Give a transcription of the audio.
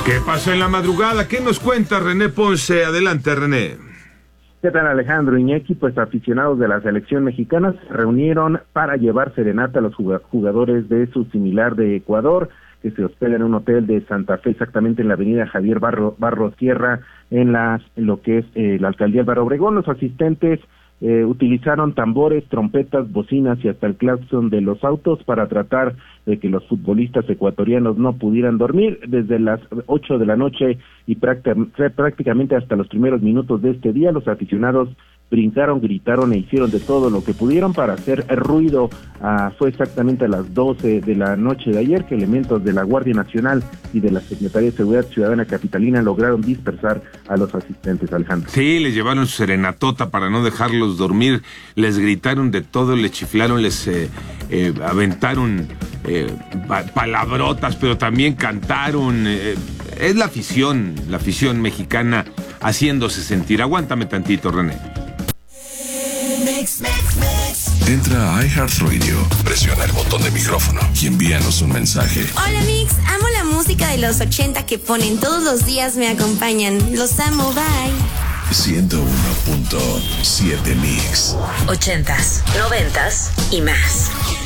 ¿Qué pasó en la madrugada? ¿Qué nos cuenta René Ponce? Adelante, René. ¿Qué tal, Alejandro? Iñaki, pues aficionados de la selección mexicana se reunieron para llevar serenata a los jugadores de su similar de Ecuador, que se hospeda en un hotel de Santa Fe, exactamente en la avenida Javier Barros Sierra, en lo que es la alcaldía Álvaro Obregón. Los asistentes utilizaron tambores, trompetas, bocinas y hasta el claxon de los autos para tratar de que los futbolistas ecuatorianos no pudieran dormir. Desde las 8 de la noche y prácticamente hasta los primeros minutos de este día, los aficionados brincaron, gritaron e hicieron de todo lo que pudieron para hacer ruido. Fue exactamente a las 12 de la noche de ayer que elementos de la Guardia Nacional y de la Secretaría de Seguridad Ciudadana Capitalina lograron dispersar a los asistentes, Alejandro. Sí, les llevaron su serenatota para no dejarlos dormir, les gritaron de todo, les chiflaron, les aventaron palabrotas, pero también cantaron. Es la afición mexicana haciéndose sentir. Aguántame tantito, René. Entra a iHeartRadio, presiona el botón de micrófono y envíanos un mensaje. Hola Mix, amo la música de los 80 que ponen todos los días, me acompañan. Los amo, bye. 101.7 Mix. 80s, 90s y más.